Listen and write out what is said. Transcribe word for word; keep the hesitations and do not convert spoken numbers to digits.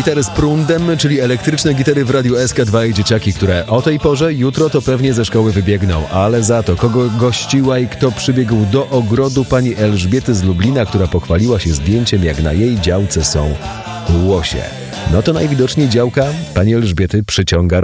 Gitary z prądem, czyli elektryczne gitary w Radiu S K dwa i dzieciaki, które o tej porze jutro to pewnie ze szkoły wybiegną. Ale za to, kogo gościła i kto przybiegł do ogrodu pani Elżbiety z Lublina, która pochwaliła się zdjęciem, jak na jej działce są łosie. No to najwidoczniej działka pani Elżbiety przyciąga